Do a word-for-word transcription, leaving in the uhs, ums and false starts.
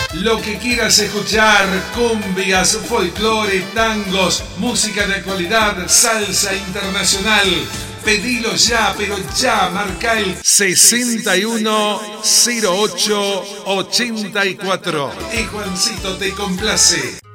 Lo que quieras escuchar, cumbias, folclore, tangos, música de actualidad, salsa internacional. Pedilo ya, pero ya, marca el sesenta y uno cero ocho ochenta y cuatro. Y Juancito te complace.